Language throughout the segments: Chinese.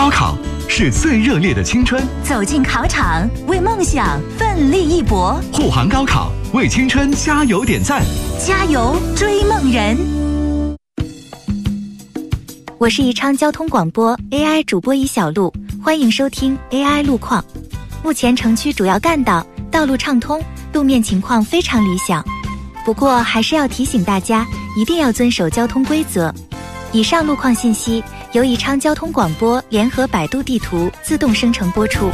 考是最热烈的青春， 走进考场，为梦想奋力一搏。 护航高考，为青春加油点赞， 加油追梦人！ 我是宜昌交通广播 AI 主播一小璐，欢迎收听 AI 路况。目前城区主要干道道路畅通，路面情况非常理想。不过还是要提醒大家，一定要遵守交通规则。以上路况信息由宜昌交通广播联合百度地图自动生成播出。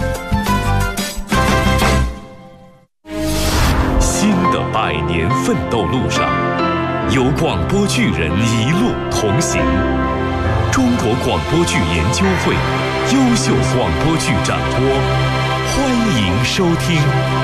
新的100年奋斗路上，有广播剧人一路同行。中国广播剧研究会优秀广播剧展播，欢迎收听。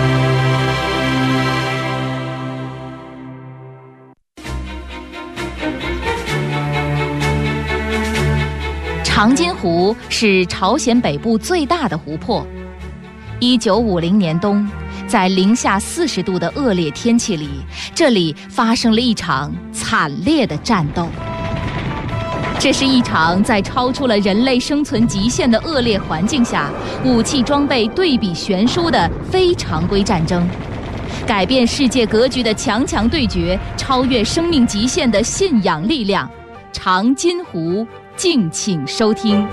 长津湖是朝鲜北部最大的湖泊。1950年冬，在零下40度的恶劣天气里，这里发生了一场惨烈的战斗。这是一场在超出了人类生存极限的恶劣环境下，武器装备对比悬殊的非常规战争，改变世界格局的强强对决，超越生命极限的信仰力量。长津湖，敬请收听。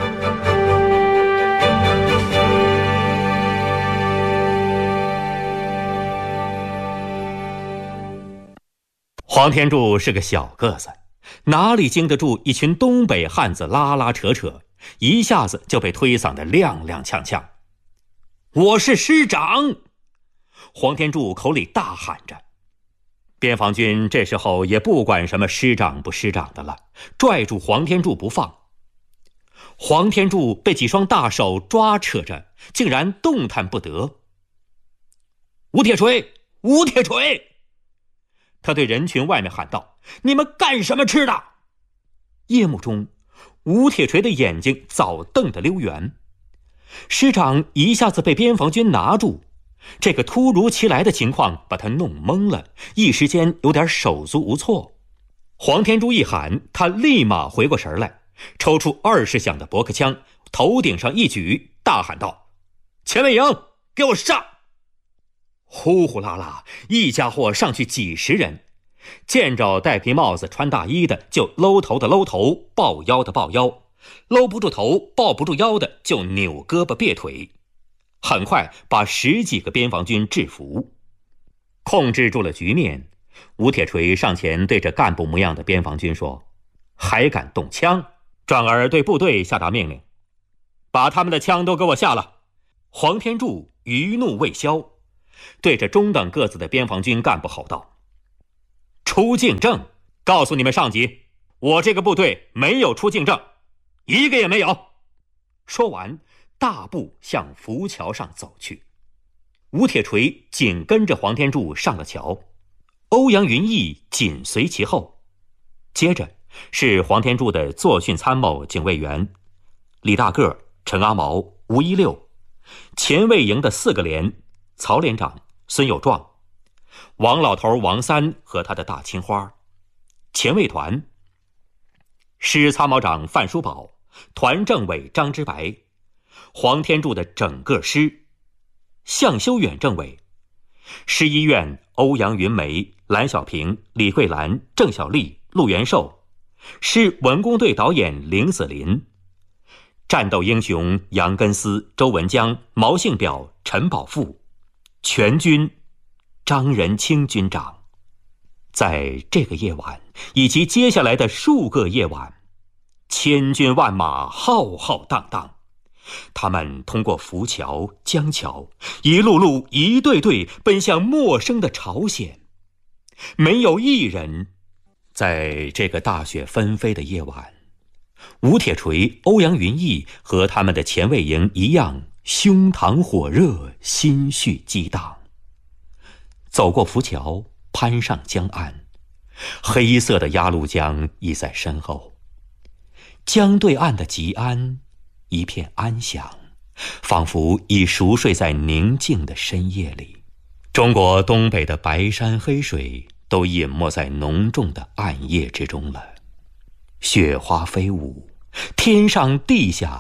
黄天柱是个小个子，哪里经得住一群东北汉子拉拉扯扯，一下子就被推搡得踉踉跄跄。我是师长！黄天柱口里大喊着。边防军这时候也不管什么师长不师长的了，拽住黄天柱不放。黄天柱被几双大手抓扯着，竟然动弹不得。吴铁锤，吴铁锤！他对人群外面喊道：“你们干什么吃的？”夜幕中，吴铁锤的眼睛早瞪得溜圆。师长一下子被边防军拿住，这个突如其来的情况把他弄懵了，一时间有点手足无措。黄天柱一喊，他立马回过神来，抽出20响的驳壳枪，头顶上一举，大喊道：“前卫营，给我上！”呼呼啦啦，一家伙上去几十人，见着戴皮帽子穿大衣的就搂头的搂头，抱腰的抱腰，搂不住头抱不住腰的就扭胳膊别腿，很快把10几个边防军制服。控制住了局面，吴铁锤上前对着干部模样的边防军说：“还敢动枪？”转而对部队下达命令：“把他们的枪都给我下了！”黄天柱余怒未消，对着中等个子的边防军干部吼道：“出境证，告诉你们上级，我这个部队没有出境证，一个也没有。”说完，大步向浮桥上走去。吴铁锤紧跟着黄天柱上了桥，欧阳云逸紧随其后。接着是黄天柱的作训参谋警卫员李大个、陈阿毛、吴一六，前卫营的4个连曹连长、孙有壮，王老头王三和他的大青花，前卫团师参谋长范书宝，团政委张之白，黄天柱的整个师，向修远政委，师医院欧阳云梅、蓝小平、李桂兰、郑小丽、陆元寿，师文工队导演林子林，战斗英雄杨根思、周文江、毛信表、陈宝富，全军张仁清军长。在这个夜晚以及接下来的数个夜晚，千军万马浩浩荡荡，他们通过浮桥、江桥，一路路一队队奔向陌生的朝鲜。没有一人在这个大雪纷飞的夜晚，吴铁锤、欧阳云逸和他们的前卫营一样，胸膛火热，心绪激荡。走过浮桥，攀上江岸，黑色的鸭绿江已在身后。江对岸的吉安一片安详，仿佛已熟睡在宁静的深夜里。中国东北的白山黑水都隐没在浓重的暗夜之中了。雪花飞舞，天上地下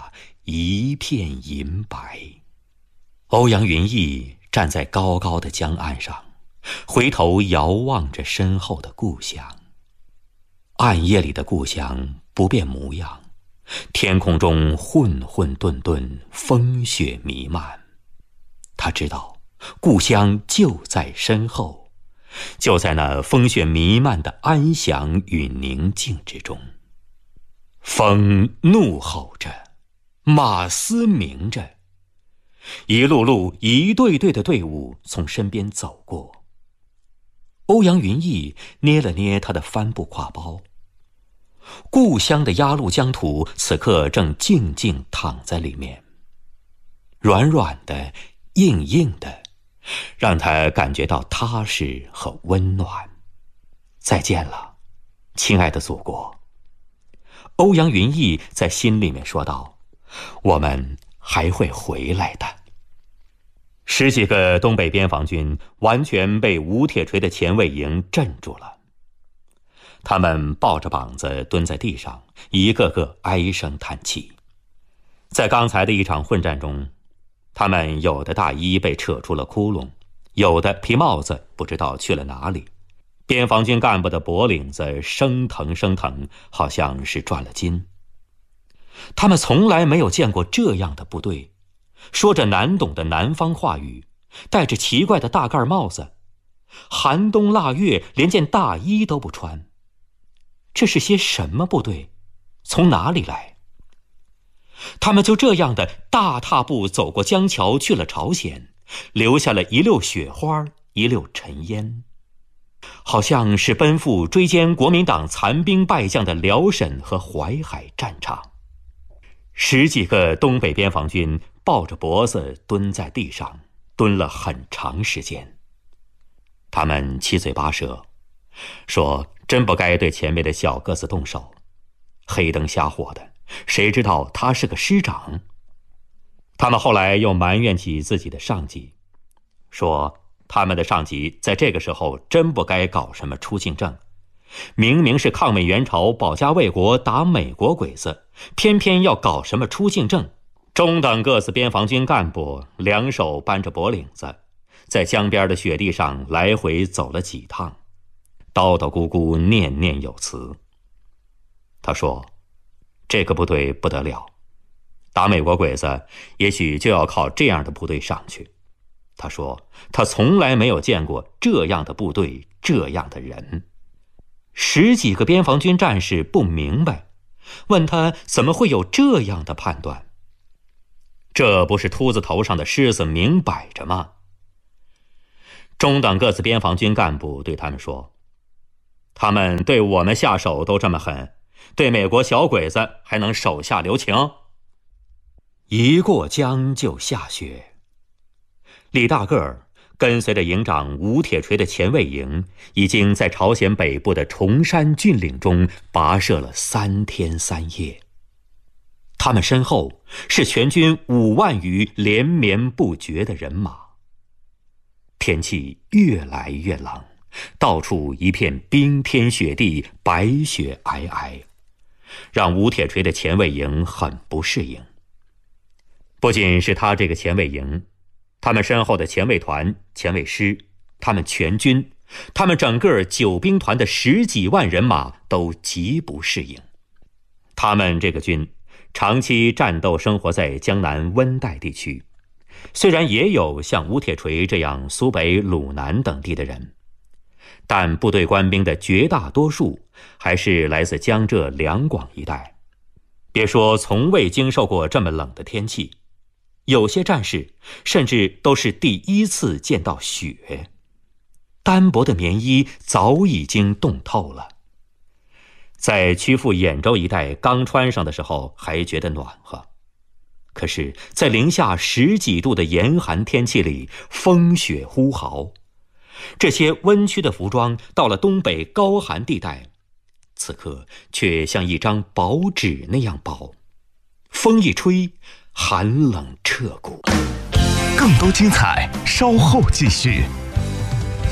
一片银白。欧阳云逸站在高高的江岸上，回头遥望着身后的故乡。暗夜里的故乡不变模样，天空中混混沌沌，风雪弥漫。他知道故乡就在身后，就在那风雪弥漫的安详与宁静之中。风怒吼着，马嘶鸣着，一路路一队队的队伍从身边走过。欧阳云逸捏了捏他的帆布挎包，故乡的鸭绿疆土此刻正静静躺在里面，软软的硬硬的，让他感觉到踏实和温暖。再见了，亲爱的祖国。欧阳云逸在心里面说道，我们还会回来的。10几个东北边防军完全被吴铁锤的前卫营镇住了，他们抱着膀子蹲在地上，一个个唉声叹气。在刚才的一场混战中，他们有的大衣被扯出了窟窿，有的皮帽子不知道去了哪里，边防军干部的脖领子生疼生疼，好像是转了筋。他们从来没有见过这样的部队，说着难懂的南方话语，戴着奇怪的大盖帽子，寒冬腊月连件大衣都不穿。这是些什么部队？从哪里来？他们就这样的大踏步走过江桥，去了朝鲜，留下了一溜雪花，一溜尘烟，好像是奔赴追歼国民党残兵败将的辽沈和淮海战场。10几个东北边防军抱着脖子蹲在地上，蹲了很长时间。他们七嘴八舌，说真不该对前面的小个子动手，黑灯瞎火的，谁知道他是个师长。他们后来又埋怨起自己的上级，说他们的上级在这个时候真不该搞什么出境证，明明是抗美援朝、保家卫国、打美国鬼子，偏偏要搞什么出境证。中等个子边防军干部两手扳着脖领子，在江边的雪地上来回走了几趟，叨叨咕咕，念念有词。他说，这个部队不得了，打美国鬼子也许就要靠这样的部队上去。他说他从来没有见过这样的部队，这样的人。10几个边防军战士不明白，问他怎么会有这样的判断。这不是秃子头上的虱子明摆着吗？中等个子边防军干部对他们说，他们对我们下手都这么狠，对美国小鬼子还能手下留情？一过江就下雪。李大个儿跟随着营长吴铁锤的前卫营，已经在朝鲜北部的崇山峻岭中跋涉了3天3夜。他们身后是全军5万余连绵不绝的人马。天气越来越冷，到处一片冰天雪地，白雪皑皑，让吴铁锤的前卫营很不适应。不仅是他这个前卫营，他们身后的前卫团、前卫师，他们全军，他们整个9兵团的10几万人马都极不适应。他们这个军长期战斗生活在江南温带地区，虽然也有像吴铁锤这样苏北、鲁南等地的人，但部队官兵的绝大多数还是来自江浙两广一带。别说从未经受过这么冷的天气，有些战士甚至都是第一次见到雪，单薄的棉衣早已经冻透了。在曲阜兖州一带刚穿上的时候还觉得暖和，可是在零下10几度的严寒天气里，风雪呼号，这些温煦的服装到了东北高寒地带，此刻却像一张薄纸那样薄，风一吹，寒冷彻骨。 更多精彩稍后继续。